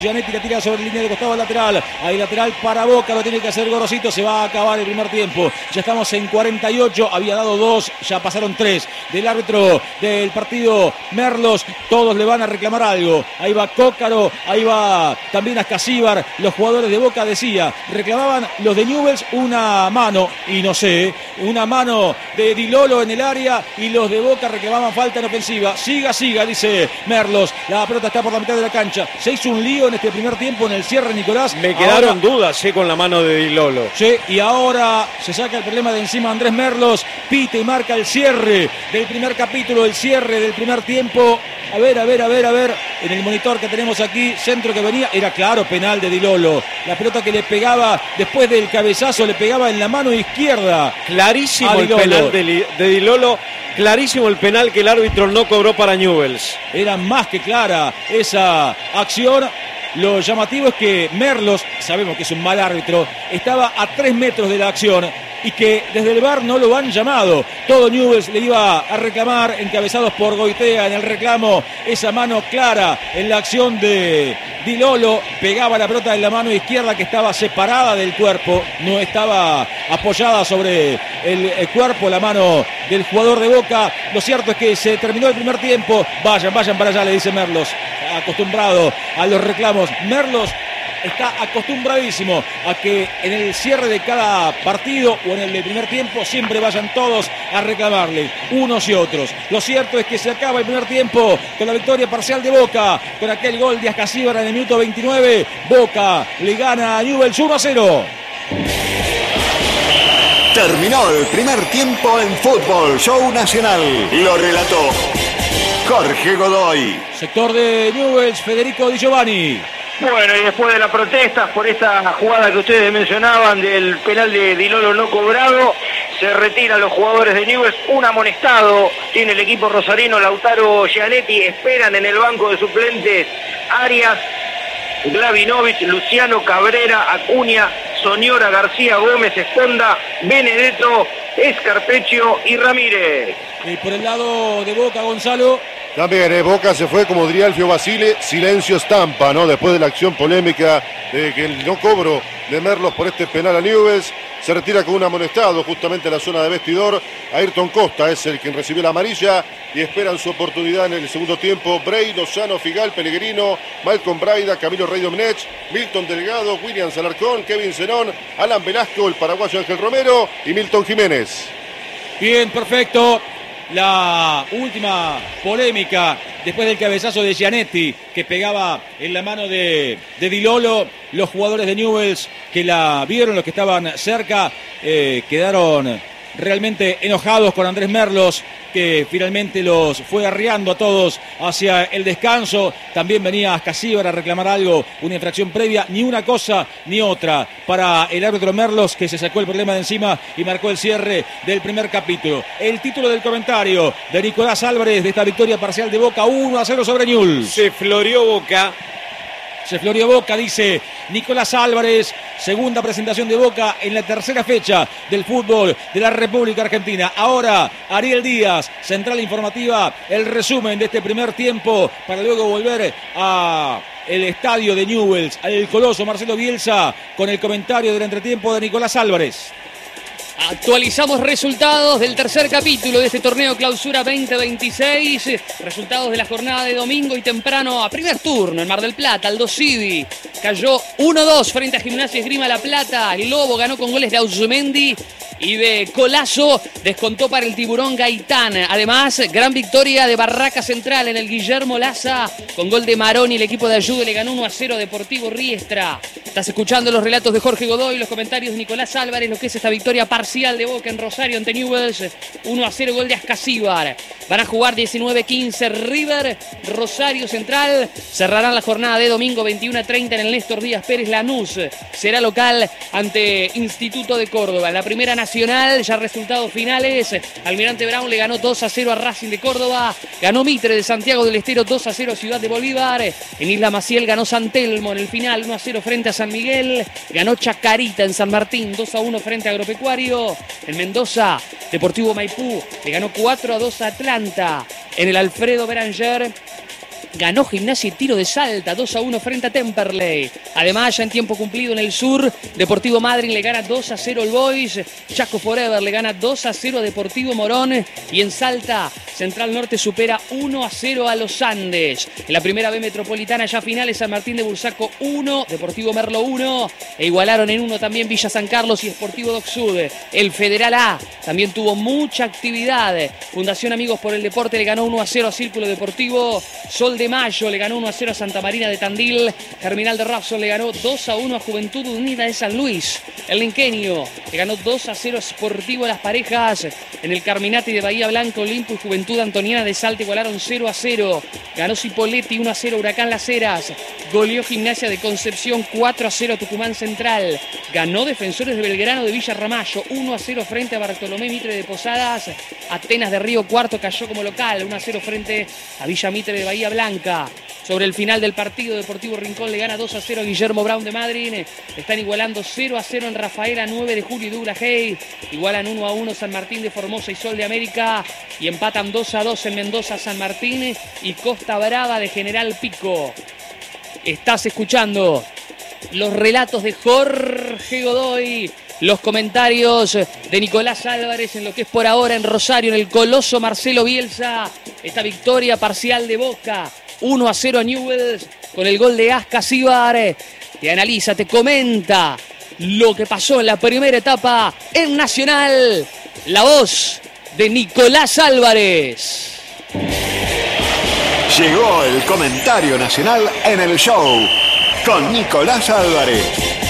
Gianetti la tira sobre línea de costado lateral. Hay lateral para Boca, lo tiene que hacer Gorosito. Se va a acabar el primer tiempo. Ya estamos en 48. Había dado 2, ya pasaron 3. Del árbitro del partido, Merlos. Todos le van a reclamar algo. Ahí va Cócaro, ahí va también Ascasíbar. Los jugadores de Boca decía, reclamaban los de Newell's una mano, y no sé, una mano de Di Lolo en el área, y los de Boca reclamaban falta en ofensiva. Siga, dice Merlos. La pelota está por la mitad de la cancha. Se hizo un lío en este primer tiempo en el cierre, Nicolás. Me quedaron dudas con la mano de Di Lolo. Sí, y ahora se saca el problema de encima Andrés Merlos. Pita y marca el cierre del primer capítulo, el cierre del primer tiempo. A ver. En el monitor que tenemos aquí, centro que venía, era claro, penal de Di Lolo. La pelota que le pegaba después del cabezazo, le pegaba en la mano izquierda. Clarísimo el penal de Di Lolo. Clarísimo el penal que el árbitro no cobró para Newell's. Era más que clara esa acción. Lo llamativo es que Merlos, sabemos que es un mal árbitro, estaba a 3 metros de la acción y que desde el VAR no lo han llamado. Todo Newell's le iba a reclamar, encabezados por Goitea en el reclamo, esa mano clara en la acción de Di Lolo. Pegaba la pelota en la mano izquierda que estaba separada del cuerpo, no estaba apoyada sobre el cuerpo, la mano del jugador de Boca. Lo cierto es que se terminó el primer tiempo. Vayan para allá, le dice Merlos, acostumbrado a los reclamos. Merlos está acostumbradísimo a que en el cierre de cada partido o en el del primer tiempo siempre vayan todos a reclamarle, unos y otros. Lo cierto es que se acaba el primer tiempo con la victoria parcial de Boca, con aquel gol de Ascasíbar en el minuto 29. Boca le gana a Newell's 1-0. Terminó el primer tiempo en Fútbol Show Nacional. Lo relató Jorge Godoy. Sector de Newell's, Federico Di Giovanni. Bueno, y después de las protestas por esta jugada que ustedes mencionaban del penal de Di Lolo no cobrado, se retiran los jugadores de Newell's. Un amonestado tiene el equipo rosarino. Lautaro Gianetti. Esperan en el banco de suplentes Arias, Glavinovic, Luciano Cabrera, Acuña, Soñora, García, Gómez, Esponda, Benedetto, Escarpeccio y Ramírez. Y por el lado de Boca, Gonzalo. También Boca se fue, como diría Alfio Basile, silencio estampa, ¿no? Después de la acción polémica de que el no cobro de Merlos por este penal a Newell's, se retira con un amonestado justamente en la zona de vestidor. Ayrton Costa es el quien recibió la amarilla y esperan su oportunidad en el segundo tiempo. Bray, Lozano, Figal, Pellegrino, Malcolm Braida, Camilo Rey Domenech, Milton Delgado, William Alarcón, Kevin Zenón, Alan Velasco, el paraguayo Ángel Romero y Milton Jiménez. Bien, perfecto. La última polémica después del cabezazo de Gianetti que pegaba en la mano de Di Lolo. Los jugadores de Newell's que la vieron, los que estaban cerca, quedaron realmente enojados con Andrés Merlos, que finalmente los fue arriando a todos hacia el descanso. También venía Ascasíbar a reclamar algo, una infracción previa. Ni una cosa ni otra para el árbitro Merlos, que se sacó el problema de encima y marcó el cierre del primer capítulo. El título del comentario de Nicolás Álvarez de esta victoria parcial de Boca 1-0 sobre Newell's. Se floreó Boca. Se floreó Boca, dice Nicolás Álvarez. Segunda presentación de Boca en la tercera fecha del fútbol de la República Argentina. Ahora Ariel Díaz, central informativa, el resumen de este primer tiempo para luego volver a el estadio de Newell's, al Coloso Marcelo Bielsa, con el comentario del entretiempo de Nicolás Álvarez. Actualizamos resultados del tercer capítulo de este torneo Clausura 2026. Resultados de la jornada de domingo y temprano a primer turno en Mar del Plata. Aldo Civi cayó 1-2 frente a Gimnasia Esgrima La Plata. El Lobo ganó con goles de Auzumendi y de Colazo. Descontó para el Tiburón Gaitán. Además, gran victoria de Barraca Central en el Guillermo Laza con gol de Maroni. El equipo de Ayude le ganó 1-0 a Deportivo Riestra. Estás escuchando los relatos de Jorge Godoy, los comentarios de Nicolás Álvarez, lo que es esta victoria parcial de Boca en Rosario ante Newell's. 1-0 gol de Ascasíbar. Van a jugar 19-15 River, Rosario Central. Cerrarán la jornada de domingo 21:30 en el Néstor Díaz Pérez. Lanús será local ante Instituto de Córdoba. En la Primera Nacional, ya resultados finales. Almirante Brown le ganó 2-0 a Racing de Córdoba. Ganó Mitre de Santiago del Estero 2-0 a Ciudad de Bolívar. En Isla Maciel ganó San Telmo en el final 1-0 frente a San Miguel. Ganó Chacarita en San Martín 2-1 frente a Agropecuario. En Mendoza, Deportivo Maipú le ganó 4-2 a Atlanta. En el Alfredo Beranger, ganó Gimnasia y Tiro de Salta 2-1 frente a Temperley. Además, ya en tiempo cumplido en el sur, Deportivo Madryn le gana 2-0 al Boys, Chaco Forever le gana 2-0 a Deportivo Morón y en Salta, Central Norte supera 1-0 a los Andes. En la primera B metropolitana ya finales, San Martín de Bursaco 1, Deportivo Merlo 1 e igualaron en 1 también Villa San Carlos y Sportivo Doc Sud. El Federal A también tuvo mucha actividad. Fundación Amigos por el Deporte le ganó 1-0 a Círculo Deportivo, Sol de Mayo le ganó 1-0 a Santa Marina de Tandil, Germinal de Rapson le ganó 2-1 a Juventud Unida de San Luis. El Linqueño le ganó 2-0 a Sportivo Las Parejas. En el Carminati de Bahía Blanca, Olimpo y Juventud Antoniana de Salta igualaron 0-0. Ganó Cipolletti 1-0 Huracán Las Heras. Goleó Gimnasia de Concepción 4-0 Tucumán Central. Ganó Defensores de Belgrano de Villa Ramallo 1-0 frente a Bartolomé Mitre de Posadas. Atenas de Río Cuarto cayó como local 1-0 frente a Villa Mitre de Bahía Blanca. Sobre el final del partido, Deportivo Rincón le gana 2-0 a Guillermo Brown de Madryn. Están igualando 0-0 en Rafaela, 9 de julio y Douglas Hay. Igualan 1-1 San Martín de Formosa y Sol de América. Y empatan 2-2 en Mendoza, San Martín y Costa Brava de General Pico. Estás escuchando los relatos de Jorge Godoy, los comentarios de Nicolás Álvarez en lo que es por ahora en Rosario, en el Coloso Marcelo Bielsa. Esta victoria parcial de Boca, 1-0 a Newell's con el gol de Ascasíbar. Te analiza, te comenta lo que pasó en la primera etapa en Nacional. La voz de Nicolás Álvarez. Llegó el comentario nacional en el show con Nicolás Álvarez.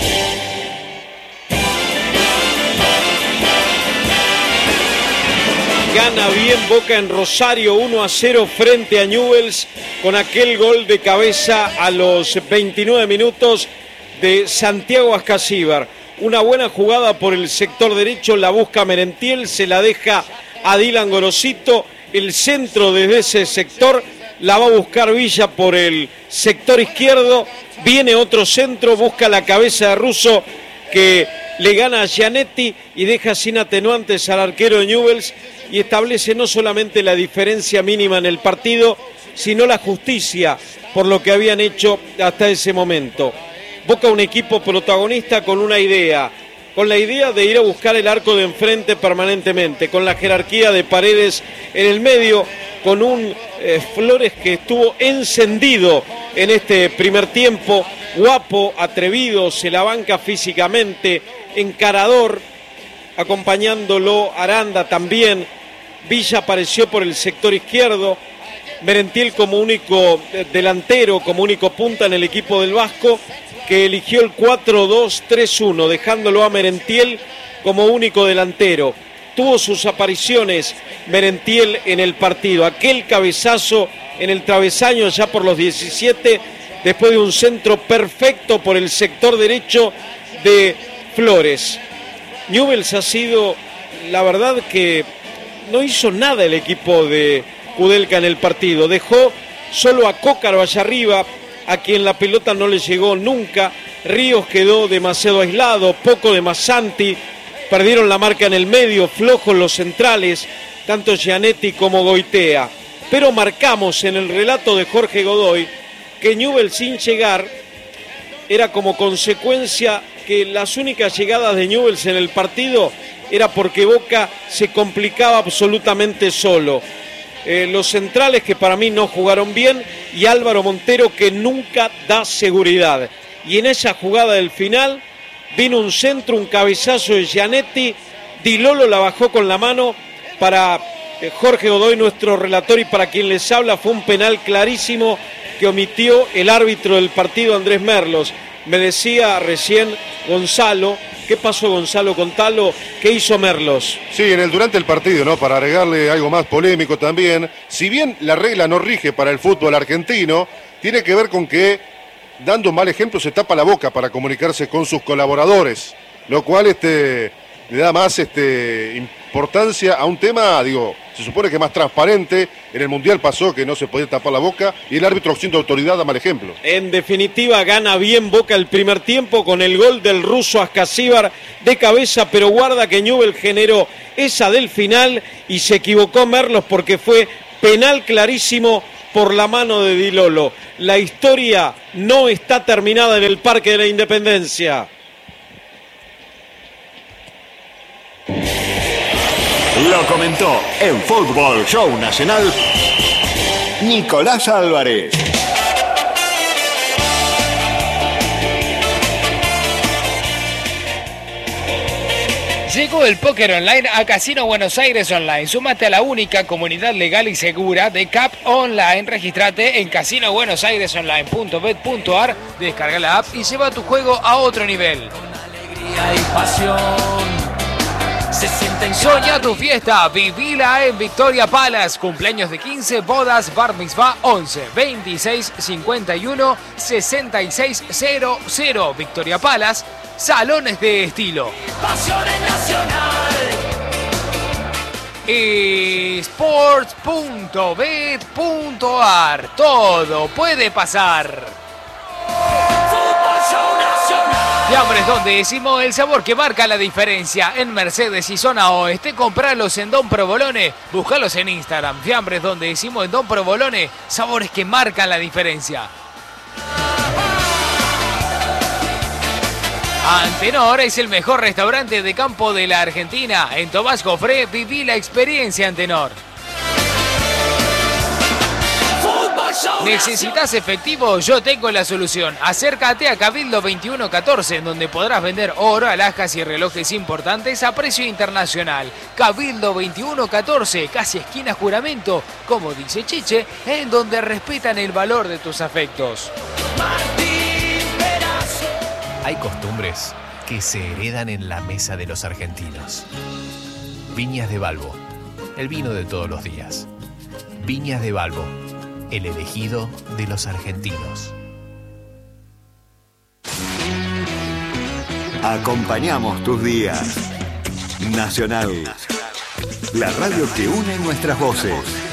Gana bien Boca en Rosario 1-0 frente a Newell's con aquel gol de cabeza a los 29 minutos de Santiago Ascasíbar. Una buena jugada por el sector derecho, la busca Merentiel, se la deja a Dylan Gorosito, el centro desde ese sector, la va a buscar Villa por el sector izquierdo, viene otro centro, busca la cabeza de Russo que le gana a Gianetti y deja sin atenuantes al arquero de Newell's y establece no solamente la diferencia mínima en el partido, sino la justicia por lo que habían hecho hasta ese momento. Boca un equipo protagonista con una idea, con la idea de ir a buscar el arco de enfrente permanentemente, con la jerarquía de Paredes en el medio, con un Flores que estuvo encendido en este primer tiempo, guapo, atrevido, se la banca físicamente, encarador, acompañándolo Aranda también. Villa apareció por el sector izquierdo, Merentiel como único delantero, como único punta en el equipo del Vasco, que eligió el 4-2-3-1, dejándolo a Merentiel como único delantero. Tuvo sus apariciones Merentiel en el partido, aquel cabezazo en el travesaño ya por los 17, después de un centro perfecto por el sector derecho de Flores. Newell's ha sido, la verdad que no hizo nada el equipo de Kudelka en el partido, dejó solo a Cócaro allá arriba, a quien la pelota no le llegó nunca. Ríos quedó demasiado aislado, poco de Massanti, perdieron la marca en el medio, flojos los centrales, tanto Gianetti como Goitea. Pero marcamos en el relato de Jorge Godoy que Newell's sin llegar era como consecuencia que las únicas llegadas de Newell's en el partido era porque Boca se complicaba absolutamente solo. Los centrales que para mí no jugaron bien y Álvaro Montero que nunca da seguridad. Y en esa jugada del final vino un centro, un cabezazo de Gianetti, Di Lolo la bajó con la mano para Jorge Godoy, nuestro relator, y para quien les habla fue un penal clarísimo que omitió el árbitro del partido, Andrés Merlos. Me decía recién Gonzalo, ¿qué pasó Gonzalo? Contalo, ¿qué hizo Merlos? Sí, durante el partido, ¿no? Para agregarle algo más polémico también, si bien la regla no rige para el fútbol argentino, tiene que ver con que, dando un mal ejemplo, se tapa la boca para comunicarse con sus colaboradores, lo cual le da más importancia a un tema, se supone que más transparente. En el Mundial pasó que no se podía tapar la boca y el árbitro siendo autoridad da mal ejemplo. En definitiva gana bien Boca el primer tiempo con el gol del ruso Ascasíbar de cabeza, pero guarda que Newell's generó esa del final y se equivocó Merlos porque fue penal clarísimo por la mano de Di Lolo. La historia no está terminada en el Parque de la Independencia. Lo comentó en Fútbol Show Nacional Nicolás Álvarez. Llegó el póker online a Casino Buenos Aires Online. Súmate a la única comunidad legal y segura de CAP Online. Regístrate en casinobuenosairesonline.bet.ar, descarga la app y lleva tu juego a otro nivel. Soñá tu fiesta, vivila en Victoria Palace. Cumpleaños de 15, bodas, bar mitzvah 11 26 51 66 00. Victoria Palace, salones de estilo. Sports.bet.ar, todo puede pasar. Fiambres, donde decimos el sabor que marca la diferencia. En Mercedes y zona oeste, compralos en Don Provolone. Búscalos en Instagram. Fiambres, donde decimos en Don Provolone, sabores que marcan la diferencia. Antenor es el mejor restaurante de campo de la Argentina. En Tomás Jofré, viví la experiencia Antenor. ¿Necesitas efectivo? Yo tengo la solución. Acércate a Cabildo 2114, en donde podrás vender oro, alhajas y relojes importantes a precio internacional. Cabildo 2114, casi esquina Juramento, como dice Chiche, en donde respetan el valor de tus afectos. Hay costumbres que se heredan en la mesa de los argentinos. Viñas de Balbo, el vino de todos los días. Viñas de Balbo, el elegido de los argentinos. Acompañamos tus días. Nacional, la radio que une nuestras voces.